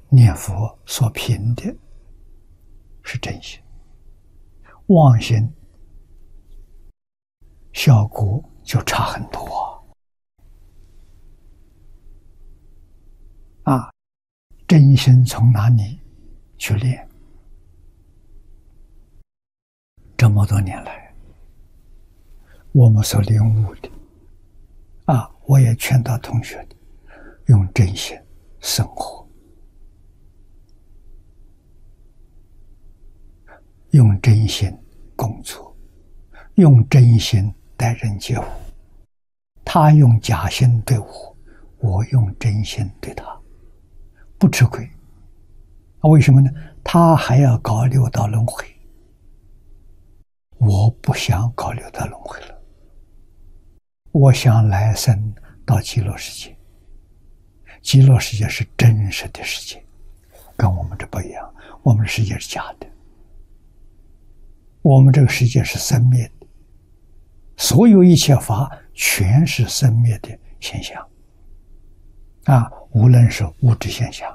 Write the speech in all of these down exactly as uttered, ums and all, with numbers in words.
念佛所凭的是真心，妄心效果就差很多啊！真心从哪里去练？这么多年来，我们所领悟的啊，我也劝导同学的，用真心生活，用真心工作，用真心待人接物。他用假心对我，我用真心对他，不吃亏。为什么呢？他还要搞六道轮回，我不想搞六道轮回了，我想来生到极乐世界。极乐世界是真实的世界，跟我们这不一样，我们的世界是假的，我们这个世界是生灭的，所有一切法全是生灭的现象啊，无论是物质现象、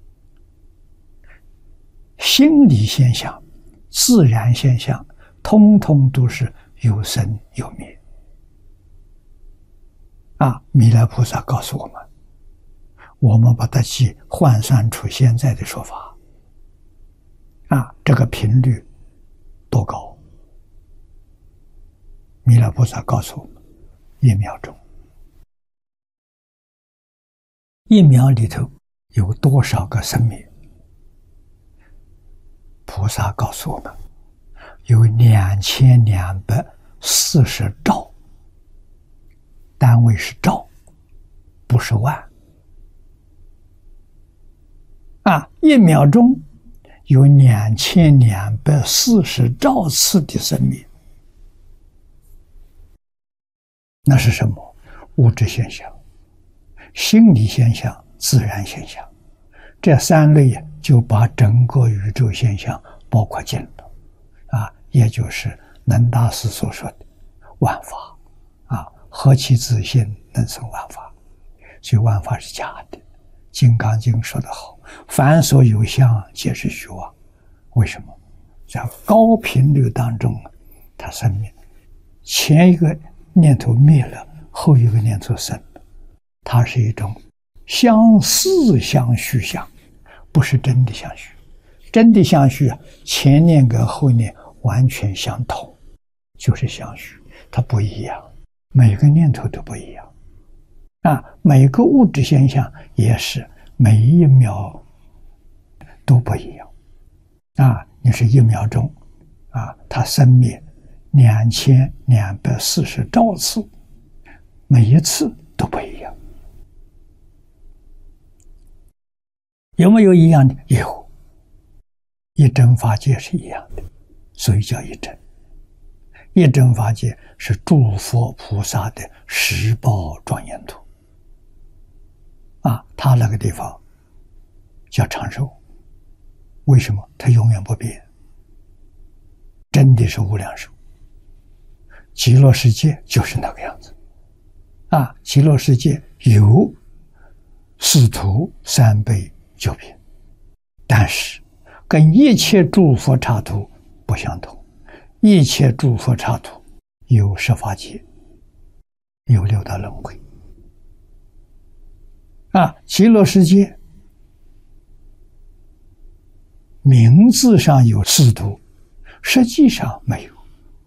心理现象、自然现象，通通都是有生有灭啊！弥勒菩萨告诉我们，我们把它去换算出现在的说法啊，这个频率多高？弥勒菩萨告诉我们，一秒钟，一秒里头有多少个生命？菩萨告诉我们，有两千两百四十兆，单位是兆，不是万。啊，一秒钟有两千两百四十兆次的生命，那是什么？物质现象、心理现象、自然现象，这三类就把整个宇宙现象包括进了啊，也就是能大师所说的万法啊，何其自性能生万法，所以万法是假的。《金刚经》说得好，凡所有相，皆是虚妄。为什么？在高频率当中，它生命前一个念头灭了，后一个念头生了，它是一种相似相续相，不是真的相续。真的相续，前念跟后念完全相同，就是相续，它不一样，每个念头都不一样啊，每个物质现象也是每一秒都不一样啊！你是一秒钟啊，它生灭两千两百四十兆次，每一次都不一样。有没有一样的？有，一真法界是一样的，所以叫一真。一真法界是诸佛菩萨的十报庄严土啊，他那个地方叫长寿。为什么？它永远不变，真的是无量寿。极乐世界就是那个样子啊！极乐世界有四土三辈九品，但是跟一切诸佛刹土不相同。一切诸佛刹土有十法界，有六道轮回啊！极乐世界名字上有四土，实际上没有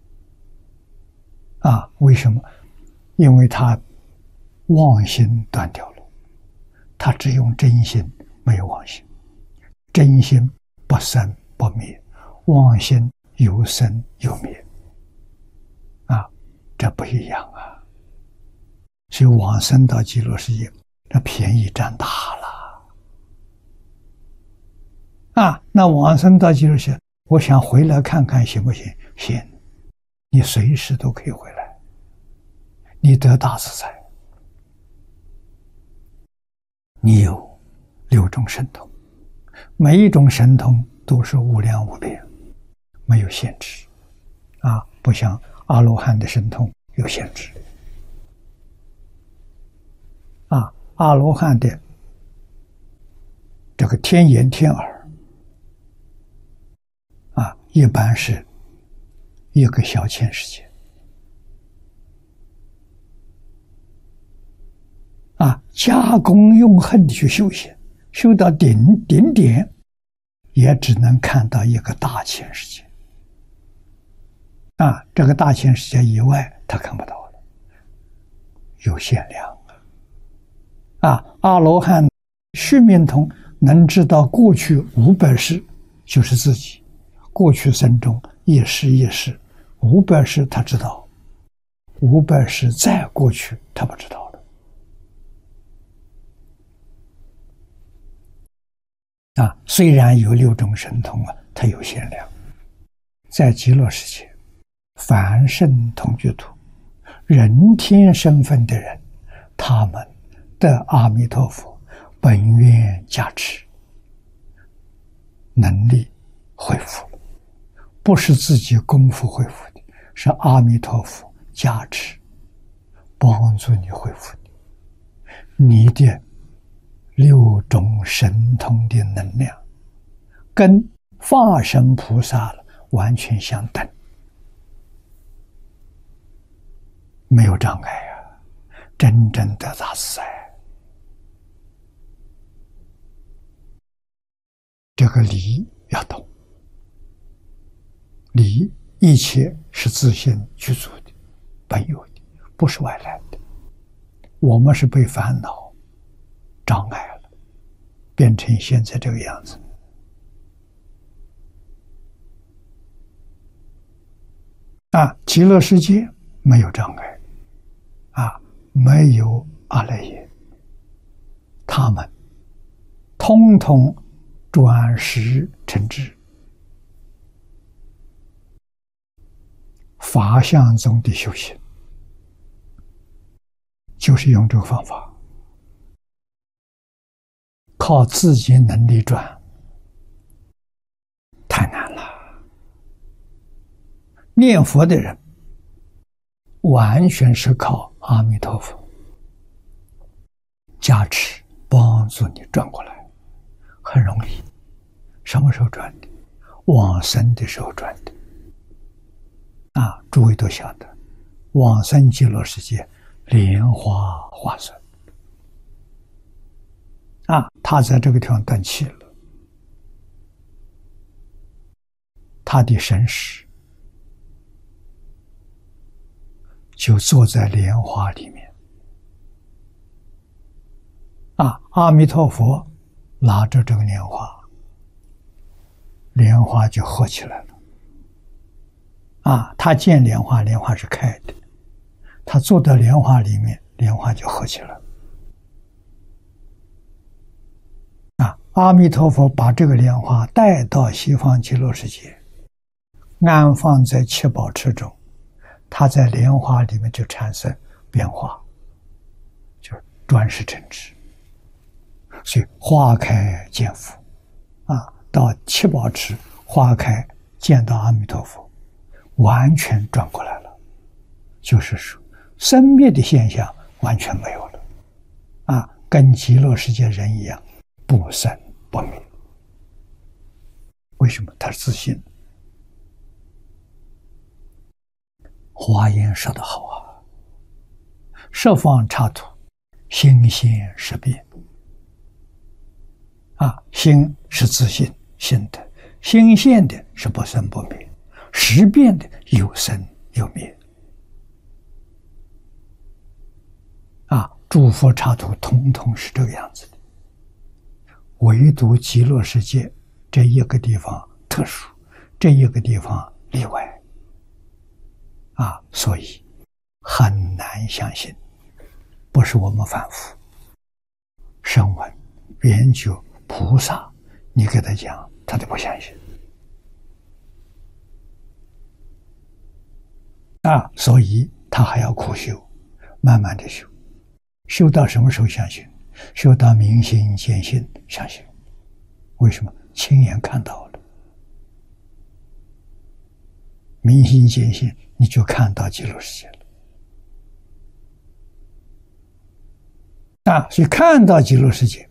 啊！为什么？因为他妄心断掉了，他只用真心，没有妄心。真心不生不灭，妄心有生有灭啊，这不一样啊！所以往生到极乐世界，这便宜占大了啊！那往生到极乐世界，我想回来看看行不行？行，你随时都可以回来，你得大自在，你有六种神通，每一种神通都是无量无边，没有限制啊，不像阿罗汉的神通有限制啊。阿罗汉的这个天眼天耳啊，一般是一个小千世界啊，加功用恨的去修行，修到顶顶点，也只能看到一个大千世界啊，这个大千世界以外，他看不到了，有限量啊。阿罗汉须弥通能知道过去五百世，就是自己过去生中一世一世，五百世他知道，五百世再过去他不知道了啊。虽然有六种神通啊，它有限量。在极乐世界，凡圣同居土，人天身份的人，他们的阿弥陀佛本愿加持，能力恢复了，不是自己功夫恢复的，是阿弥陀佛加持，帮助你恢复的。你的六种神通的能量，跟化身菩萨了完全相等，没有障碍啊！真正的大自在，这个理要懂。理一切是自性具足的，本有的，不是外来的。我们是被烦恼障碍了，变成现在这个样子。啊，极乐世界没有障碍，啊，没有阿赖耶，他们通通转识成智。法相中的修行，就是用这个方法，靠自己能力转，太难了。念佛的人完全是靠阿弥陀佛加持，帮助你转过来，很容易。什么时候转的？往生的时候转的。啊，诸位都晓得，往生极乐世界莲花化身啊，他在这个地方断气了，他的神识就坐在莲花里面啊，阿弥陀佛拿着这个莲花，莲花就合起来了啊，他见莲花，莲花是开的，他坐到莲花里面，莲花就合起来了啊。阿弥陀佛把这个莲花带到西方极乐世界，安放在七宝池中，它在莲花里面就产生变化，就是转世成智。所以花开见佛啊，到七宝池花开见到阿弥陀佛，完全转过来了，就是说生灭的现象完全没有了啊，跟极乐世界人一样，不生不灭。为什么？他是自信。华严说得好啊，十方刹土，心现识变啊，心是自信性的，心现的是不生不灭，识变的有生有灭啊，诸佛刹土统统是这个样子的，唯独极乐世界这一个地方特殊，这一个地方例外啊，所以很难相信，不是我们凡夫声闻缘觉菩萨，你给他讲，他都不相信啊，所以他还要苦修，慢慢的修，修到什么时候相信？修到明心见性相信。为什么？亲眼看到了，明心见性，你就看到极乐世界了啊！所以看到极乐世界，